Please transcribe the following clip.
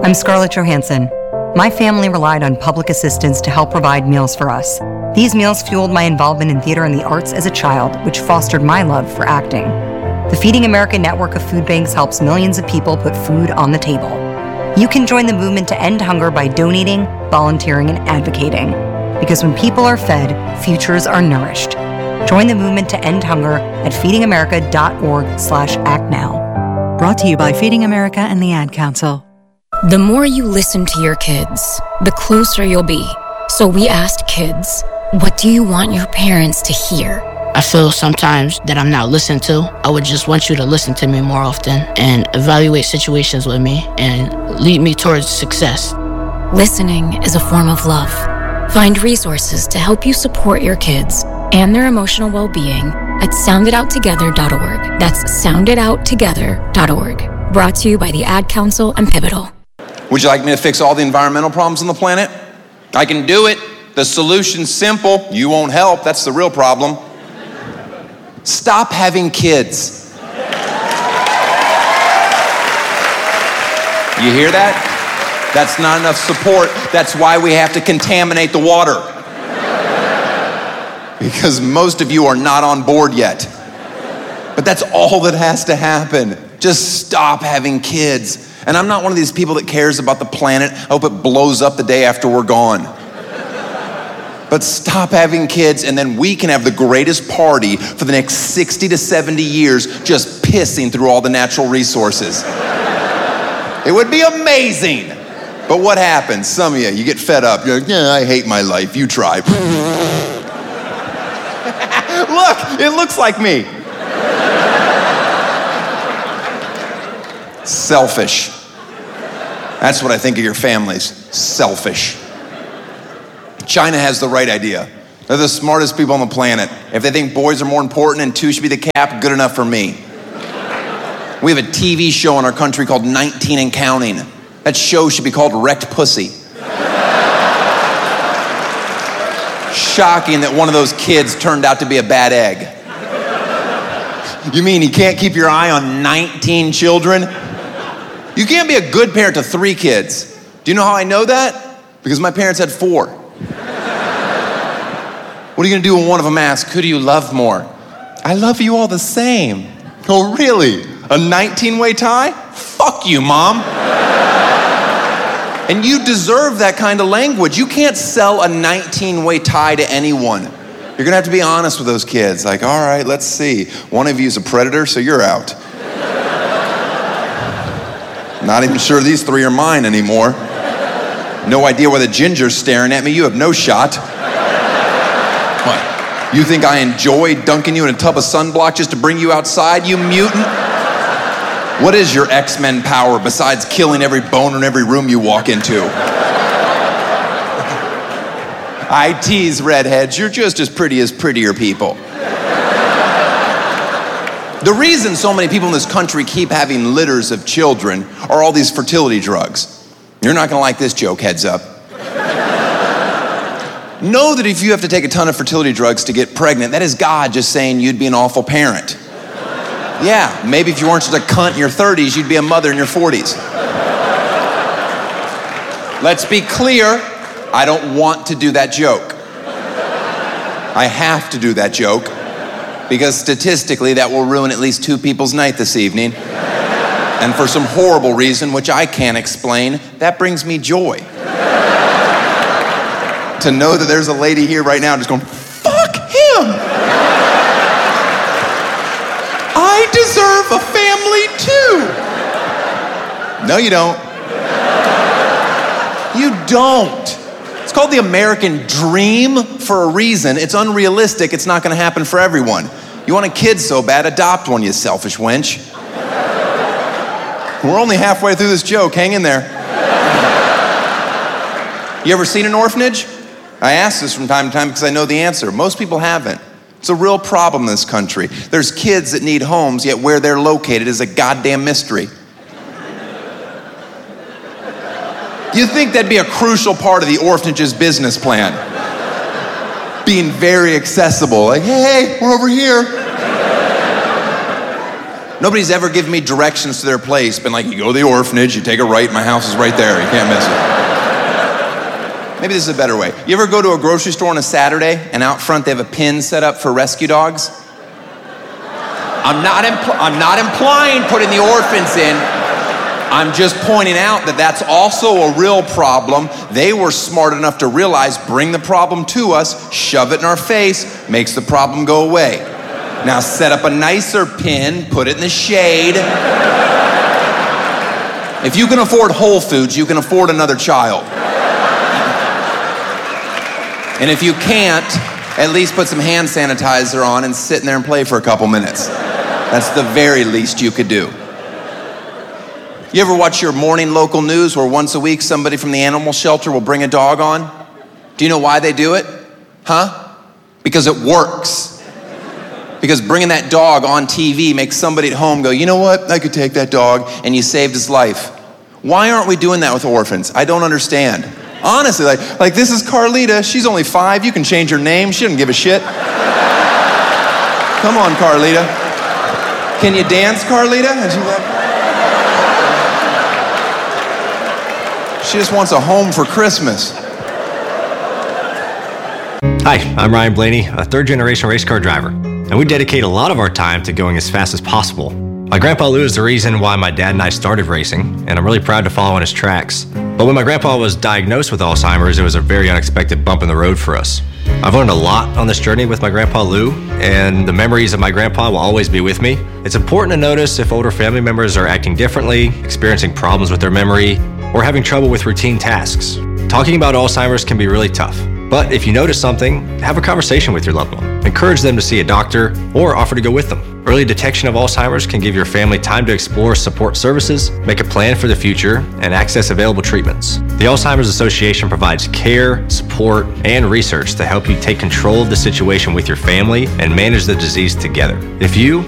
I'm Scarlett Johansson. My family relied on public assistance to help provide meals for us. These meals fueled my involvement in theater and the arts as a child, which fostered my love for acting. The Feeding America network of food banks helps millions of people put food on the table. You can join the movement to end hunger by donating, volunteering, and advocating. Because when people are fed, futures are nourished. Join the movement to end hunger at feedingamerica.org/actnow. Brought to you by Feeding America and the Ad Council. The more you listen to your kids, the closer you'll be. So we asked kids, what do you want your parents to hear? I feel sometimes that I'm not listened to. I would just want you to listen to me more often and evaluate situations with me and lead me towards success. Listening is a form of love. Find resources to help you support your kids and their emotional well-being at sounditouttogether.org. That's sounditouttogether.org. Brought to you by the Ad Council and Pivotal. Would you like me to fix all the environmental problems on the planet? I can do it. The solution's simple. You won't help. That's the real problem. Stop having kids. You hear that? That's not enough support. That's why we have to contaminate the water. Because most of you are not on board yet. But that's all that has to happen. Just stop having kids. And I'm not one of these people that cares about the planet. I hope it blows up the day after we're gone. But stop having kids, and then we can have the greatest party for the next 60 to 70 years just pissing through all the natural resources. It would be amazing. But what happens? Some of you get fed up. You're like, yeah, I hate my life. You try. Look, it looks like me. Selfish. That's what I think of your families. Selfish. China has the right idea. They're the smartest people on the planet. If they think boys are more important and 2 should be the cap, good enough for me. We have a TV show in our country called 19 and Counting. That show should be called Wrecked Pussy. Shocking that one of those kids turned out to be a bad egg. You mean you can't keep your eye on 19 children? You can't be a good parent to 3 kids. Do you know how I know that? Because my parents had 4. What are you gonna do when one of them asks, who do you love more? I love you all the same. Oh, really? A 19-way tie? Fuck you, Mom. And you deserve that kind of language. You can't sell a 19-way tie to anyone. You're gonna have to be honest with those kids. Like, all right, let's see. One of you's a predator, so you're out. Not even sure these 3 are mine anymore. No idea why the ginger's staring at me. You have no shot. What? You think I enjoy dunking you in a tub of sunblock just to bring you outside, you mutant? What is your X-Men power besides killing every boner in every room you walk into? I tease redheads. You're just as pretty as prettier people. The reason so many people in this country keep having litters of children are all these fertility drugs. You're not gonna like this joke, heads up. Know that if you have to take a ton of fertility drugs to get pregnant, that is God just saying you'd be an awful parent. Yeah, maybe if you weren't such a cunt in your 30s, you'd be a mother in your 40s. Let's be clear, I don't want to do that joke. I have to do that joke because statistically that will ruin at least 2 people's night this evening. And for some horrible reason, which I can't explain, that brings me joy. To know that there's a lady here right now just going, fuck him! I deserve a family too! No, you don't. You don't. It's called the American dream for a reason. It's unrealistic. It's not gonna happen for everyone. You want a kid so bad, adopt one, you selfish wench. We're only halfway through this joke, hang in there. You ever seen an orphanage? I ask this from time to time because I know the answer. Most people haven't. It's a real problem in this country. There's kids that need homes, yet where they're located is a goddamn mystery. You'd think that'd be a crucial part of the orphanage's business plan. Being very accessible, like, hey, we're over here. Nobody's ever given me directions to their place, been like, you go to the orphanage, you take a right, my house is right there, you can't miss it. Maybe this is a better way. You ever go to a grocery store on a Saturday and out front they have a pin set up for rescue dogs? I'm not implying putting the orphans in. I'm just pointing out that that's also a real problem. They were smart enough to realize, bring the problem to us, shove it in our face, makes the problem go away. Now set up a nicer pin, put it in the shade. If you can afford Whole Foods, you can afford another child. And if you can't, at least put some hand sanitizer on and sit in there and play for a couple minutes. That's the very least you could do. You ever watch your morning local news where once a week somebody from the animal shelter will bring a dog on? Do you know why they do it? Huh? Because it works. Because bringing that dog on TV makes somebody at home go, you know what, I could take that dog, and you saved his life. Why aren't we doing that with orphans? I don't understand. Honestly, like this is Carlita, she's only 5, you can change her name, she doesn't give a shit. Come on, Carlita. Can you dance, Carlita? And she's like, she just wants a home for Christmas. Hi, I'm Ryan Blaney, a third-generation race car driver, and we dedicate a lot of our time to going as fast as possible. My grandpa Lou is the reason why my dad and I started racing, and I'm really proud to follow in his tracks. But when my grandpa was diagnosed with Alzheimer's, it was a very unexpected bump in the road for us. I've learned a lot on this journey with my grandpa Lou, and the memories of my grandpa will always be with me. It's important to notice if older family members are acting differently, experiencing problems with their memory, or having trouble with routine tasks. Talking about Alzheimer's can be really tough. But if you notice something, have a conversation with your loved one. Encourage them to see a doctor or offer to go with them. Early detection of Alzheimer's can give your family time to explore support services, make a plan for the future, and access available treatments. The Alzheimer's Association provides care, support, and research to help you take control of the situation with your family and manage the disease together. If you